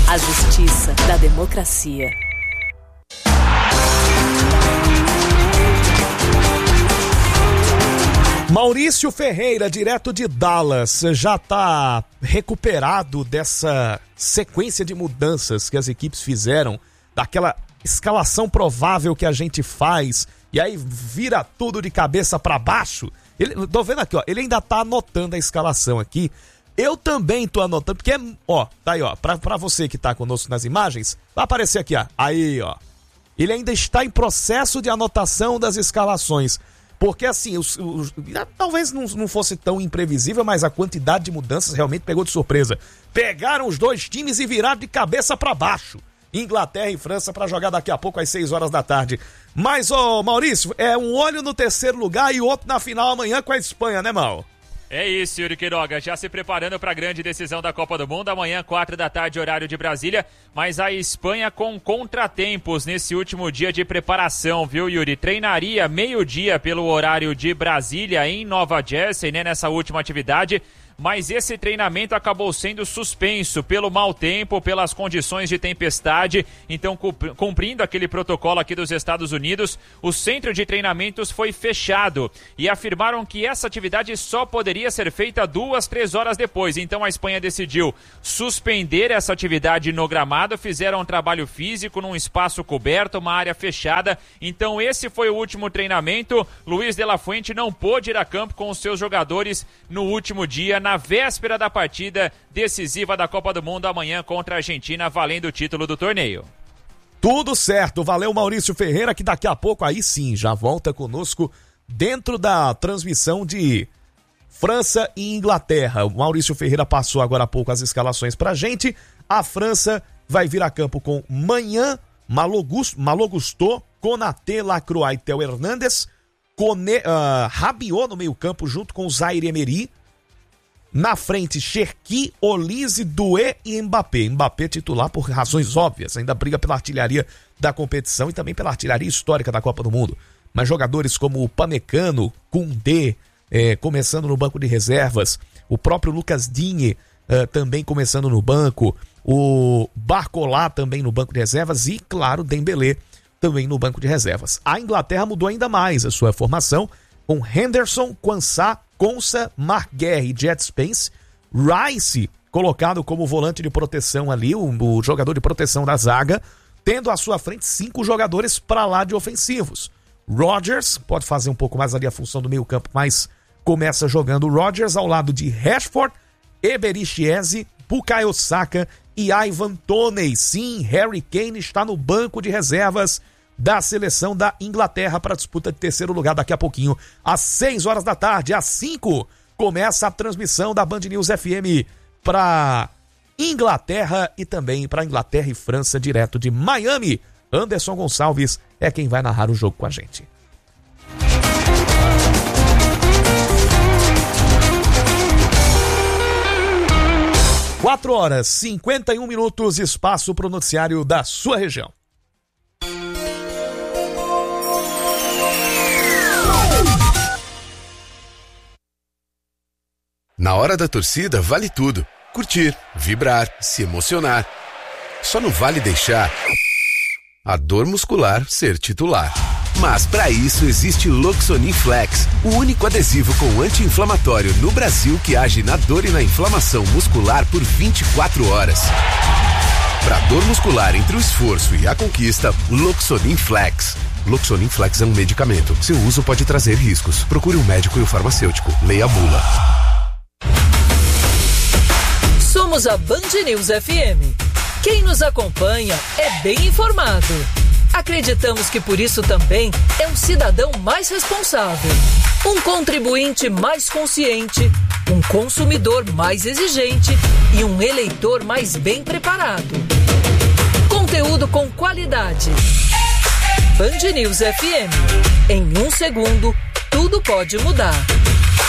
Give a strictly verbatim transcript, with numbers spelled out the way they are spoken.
A justiça da democracia. Maurício Ferreira, direto de Dallas, já está recuperado dessa sequência de mudanças que as equipes fizeram, daquela escalação provável que a gente faz, e aí vira tudo de cabeça para baixo. Ele, tô vendo aqui, ó, ele ainda tá anotando a escalação aqui. Eu também tô anotando, porque, ó, tá aí, ó, pra, pra você que tá conosco nas imagens, vai aparecer aqui, ó, aí, ó. Ele ainda está em processo de anotação das escalações. Porque assim, os, os, talvez não, não fosse tão imprevisível, mas a quantidade de mudanças realmente pegou de surpresa. Pegaram os dois times e viraram de cabeça para baixo. Inglaterra e França para jogar daqui a pouco às seis horas da tarde. Mas, ô Maurício, é um olho no terceiro lugar e outro na final amanhã com a Espanha, né, Mal? É isso, Yuri Queiroga, já se preparando para a grande decisão da Copa do Mundo, amanhã, quatro da tarde, horário de Brasília, mas a Espanha com contratempos nesse último dia de preparação, viu, Yuri? Treinaria meio-dia pelo horário de Brasília em Nova Jersey, né, nessa última atividade, mas esse treinamento acabou sendo suspenso pelo mau tempo, pelas condições de tempestade. Então, cumprindo aquele protocolo aqui dos Estados Unidos, o centro de treinamentos foi fechado e afirmaram que essa atividade só poderia ser feita duas, três horas depois. Então, a Espanha decidiu suspender essa atividade no gramado, fizeram um trabalho físico num espaço coberto, uma área fechada. Então, esse foi o último treinamento. Luiz de la Fuente não pôde ir a campo com os seus jogadores no último dia, na véspera da partida decisiva da Copa do Mundo amanhã contra a Argentina, valendo o título do torneio. Tudo certo, valeu Maurício Ferreira, que daqui a pouco aí sim já volta conosco dentro da transmissão de França e Inglaterra. O Maurício Ferreira passou agora há pouco as escalações pra gente. A França vai vir a campo com Manhã, Malo Gusto, Konaté, Lacroix e Theo Hernandes, Kone, uh, Rabiot no meio campo junto com Zaire Emery. Na frente, Cherki, Olise, Doué e Mbappé. Mbappé titular por razões óbvias, ainda briga pela artilharia da competição e também pela artilharia histórica da Copa do Mundo. Mas jogadores como o Pamecano, Koundé, eh, começando no banco de reservas, o próprio Lucas Digne eh, também começando no banco, o Barcola também no banco de reservas e, claro, Dembélé também no banco de reservas. A Inglaterra mudou ainda mais a sua formação, com Henderson, Quansah, Konsa, Mark Guerre e Jet Spence, Rice colocado como volante de proteção ali, o, o jogador de proteção da zaga, tendo à sua frente cinco jogadores para lá de ofensivos. Rodgers pode fazer um pouco mais ali a função do meio campo, mas começa jogando Rodgers ao lado de Rashford, Eberechi Eze, Bukayo Saka e Ivan Toney. Sim, Harry Kane está no banco de reservas da seleção da Inglaterra para a disputa de terceiro lugar daqui a pouquinho, às seis horas da tarde. Às cinco, começa a transmissão da Band News F M para Inglaterra e também para Inglaterra e França, direto de Miami. Anderson Gonçalves é quem vai narrar o jogo com a gente. quatro horas, cinquenta e um minutos, espaço para o noticiário da sua região. Na hora da torcida, vale tudo. Curtir, vibrar, se emocionar. Só não vale deixar a dor muscular ser titular. Mas para isso existe Loxonin Flex, o único adesivo com anti-inflamatório no Brasil que age na dor e na inflamação muscular por vinte e quatro horas. Para dor muscular entre o esforço e a conquista, Loxonin Flex. Loxonin Flex é um medicamento. Seu uso pode trazer riscos. Procure um médico e o farmacêutico. Leia a bula. Somos a Band News F M. Quem nos acompanha é bem informado. Acreditamos que por isso também é um cidadão mais responsável, um contribuinte mais consciente, um consumidor mais exigente e um eleitor mais bem preparado. Conteúdo com qualidade. Band News F M. Em um segundo, tudo pode mudar.